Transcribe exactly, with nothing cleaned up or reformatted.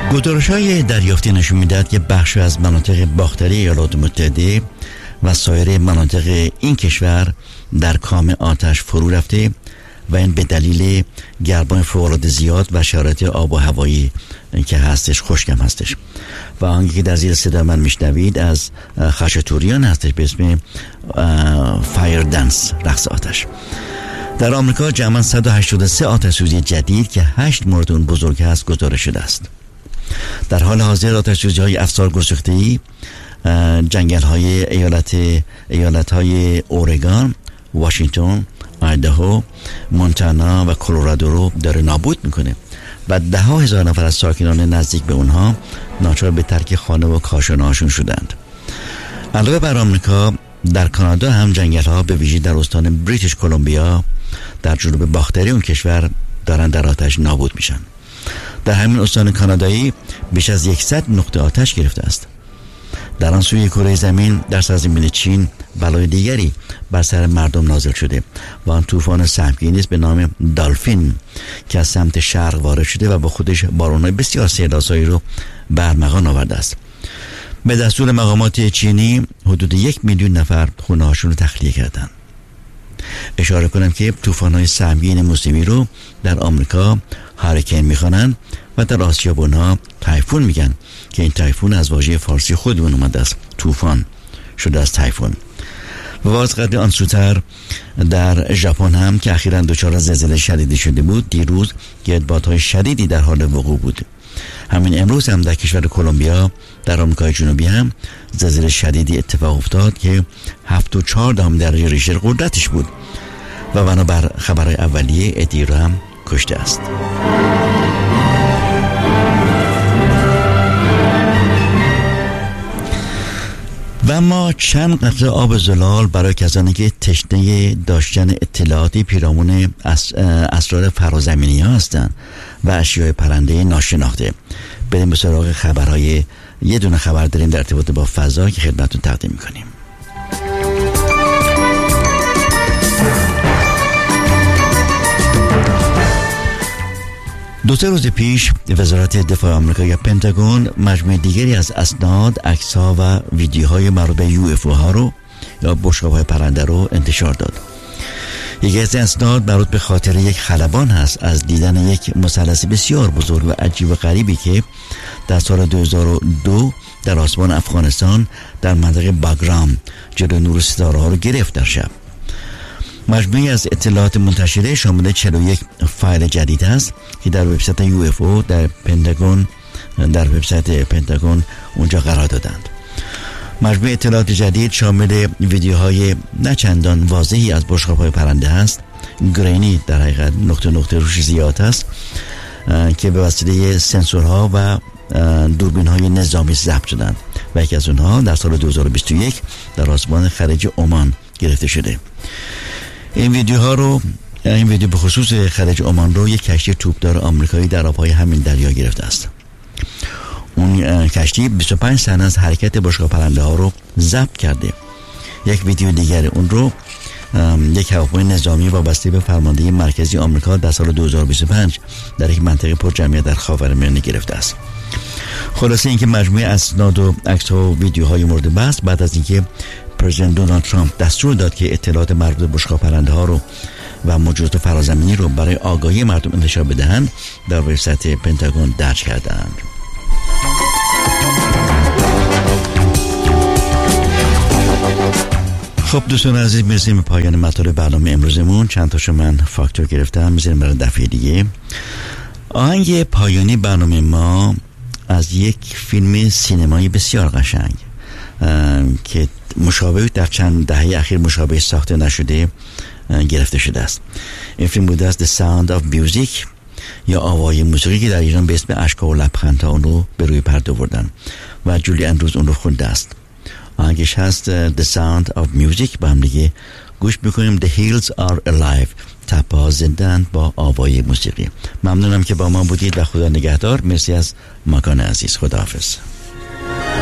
گزارش‌های دریافتی نشون می‌دهد که بخشی از مناطق باختری ایالات متحده و سایر مناطق این کشور در کام آتش فرو رفته و این به دلیل گرمای فوق‌العاده زیاد و شرایط آب و هوایی که هستش، خشکم هستش. و آنگه که در زیر صدا من میشنوید از خاشتوریان هستش به اسم فایر دنس، رقص آتش. در آمریکا جمعاً صد و هشتاد و سه آتش‌سوزی جدید که هشت مورد اون بزرگ هست گزارش شده است. در حال حاضر آتش‌سوزی‌های افسار گسیخته‌ای جنگل‌های ایالت ایالت‌های اورگان، واشنگتن، آیداهو، مونتانا و کلرادو رو داره نابود میکنه و ده ها هزار نفر از ساکنان نزدیک به اونها ناچار به ترک خانه و کاشانه‌هاشون شدند. علاوه بر آمریکا، در کانادا هم جنگل‌ها به ویژه در استان بریتیش کلمبیا در جنوب باختری اون کشور دارن در آتش نابود میشن. در همین استان کانادایی بیش از صد نقطه آتش گرفته است. در آن سوی کره زمین در سرزمین چین بلای دیگری بر سر مردم نازل شده و آن طوفان سهمگینی است به نام دالفین که از سمت شرق وارد شده و با خودش باران‌های بسیار سیل‌آسایی رو به ارمغان آورده است. به دستور مقامات چینی حدود یک میلیون نفر خونه‌هاشون رو تخلیه کردند. اشاره کنم که طوفان‌های سهمگین موسمی رو در آمریکا هاریکن می‌خوانند و در آسیا به اونها تایفون میگن که این تایفون از واژه فارسی خودمون اومده است، طوفان شده از تایفون. و باز قدر آن سوتر در ژاپن هم که اخیراً دچار زلزله شدیدی شده بود، دیروز گردبادهای شدیدی در حال وقوع بود. همین امروز هم در کشور کلمبیا در آمریکای جنوبی هم زلزله شدیدی اتفاق افتاد که هفت و چهار دهم درجه ریشتر قدرتش بود و بنابر خبرهای اولیه عده‌ای را هم کشته است. و اما چند قطره آب زلال برای کسانی که تشنه داشتن اطلاعاتی پیرامون اسرار فرازمینی ها هستند و اشیاء پرنده ناشناخته. بریم به سراغ خبرهای یه دونه خبر داریم در ارتباط با فضا که خدمتتون تقدیم میکنیم. دو سه روز پیش وزارت دفاع آمریکا یا پنتاگون مجموعه دیگری از اسناد، عکس‌ها و ویدیوهای مربوط به یو اف او ها رو یا بشقاب‌های پرنده رو انتشار داد. یکی از اسناد مربوط به خاطره یک خلبان هست از دیدن یک مثلث بسیار بزرگ و عجیب و غریبی که در سال دو هزار و دو در آسمان افغانستان در منطقه باگرام جلوی نور ستاره ها رو گرفت در شب. مجموعی از اطلاعات منتشره شامل چهل و یک فایل جدید است که در وبسایت یو اف او در پنتاگون در وبسایت پنتاگون اونجا قرار دادند. مجموعه اطلاعات جدید شامل ویدیوهای نه چندان واضحی از بشقاب‌های پرنده است، گرینی در حقیقت نقطه نقطه روش زیاد است که به وسیله سنسورها و دوربین‌های نظامی ضبط شدند و یکی از اونها در سال دو هزار و بیست و یک در آسمان خلیج عمان گرفته شده. این ویدیوها رو این ویدیو به خصوص خلیج عمان رو یک کشتی توپدار آمریکایی در آب‌های همین دریا گرفته است. اون کشتی بیست و پنج صحنه از حرکت بشقاب پرنده ها رو ضبط کرده. یک ویدیو دیگر اون رو یک هواپیمای نظامی وابسته به فرماندهی مرکزی آمریکا در سال دو هزار و بیست و پنج در یک منطقه پرجمعیت در خاورمیانه گرفته است. خلاصه اینکه مجموعه اسناد و عکس‌ها و ویدیوهای مورد بحث بعد از اینکه پرزیدنت دونالد ترامپ دستور داد که اطلاعات مربوط به بشقاب پرنده ها رو و موجودات فرازمینی رو برای آگاهی مردم انتشار بدهند، در وبسایت پنتاگون درج کردند. خب دوستان عزیز، میرسیم به پایان مطالب برنامه امروزمون. چند تاشو من فاکتور گرفتم، میذاریم برای دفعه دیگه. آهنگ پایانی برنامه ما از یک فیلم سینمایی بسیار قشنگ که مشابه در چند دهه اخیر مشابه ساخته نشده گرفته شده است. این فیلم بوده است The Sound of Music یا آوای موسیقی که در ایران به اسم اشک‌ها و لبخندها اون رو به روی پرده آوردن و جولی اندروز اون رو خونده است. آهنگش هست The Sound of Music. با هم دیگه گوش میکنیم. The Hills are alive. تپه‌ها زنده‌اند با آوای موسیقی. ممنونم که با ما بودید و خدا نگهدار. مرسی از ماکان عزیز. خداحافظ.